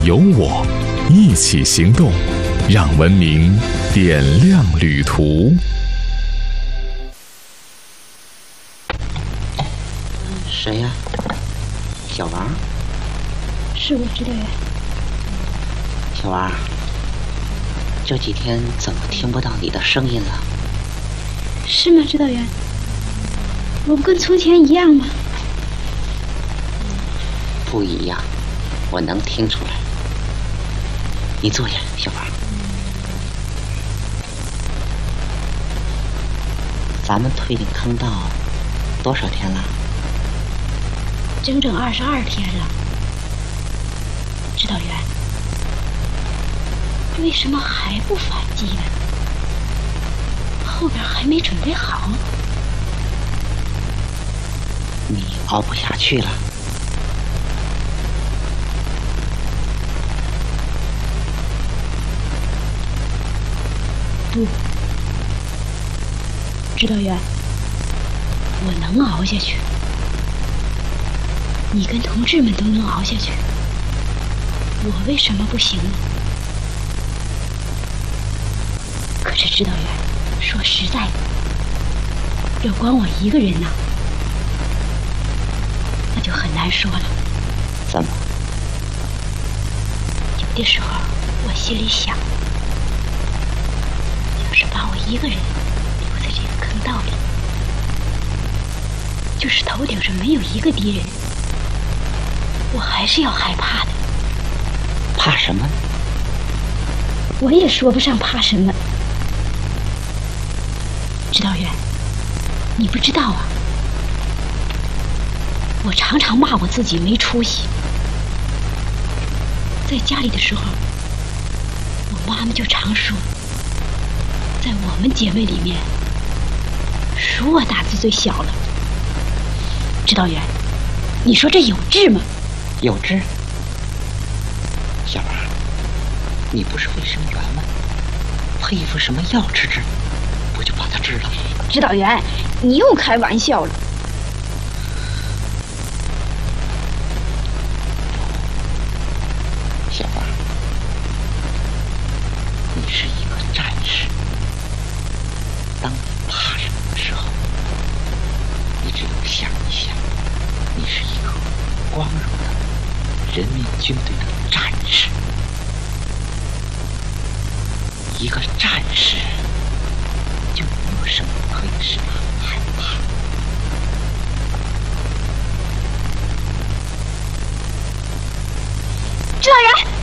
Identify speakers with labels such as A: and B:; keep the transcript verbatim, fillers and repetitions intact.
A: 有我一起行动，让文明点亮旅途。
B: 谁呀？小王？
C: 是我，指导员。
B: 小王，这几天怎么听不到你的声音了？
C: 是吗，指导员？我不跟从前一样吗？
B: 不一样，我能听出来。你坐下，小王。咱们退进坑道多少天了？
C: 整整二十二天了。指导员，为什么还不反击呢？后边还没准备好。
B: 你熬不下去了。
C: 不，指导员，我能熬下去。你跟同志们都能熬下去，我为什么不行呢？可是指导员，说实在的，要光我一个人呢，那就很难说了。
B: 怎么？
C: 有的时候我心里想，要是把我一个人留在这个坑道里，就是头顶上没有一个敌人，我还是要害怕的。
B: 怕什么？
C: 我也说不上怕什么。指导员，你不知道啊，我常常骂我自己没出息。在家里的时候，我妈妈就常说，在我们姐妹里面，属我胆子最小了。指导员，你说这有治吗？
B: 有治。小王，你不是卫生员吗？配服什么药吃治，不就把它治了？
C: 指导员，你又开玩笑了。
B: 小王，你是一个战士。当你怕什么的时候，你只有想一想，你是一个光荣的人民军队的战士。一个战士就没有什么可以使他害怕。
C: 指导员。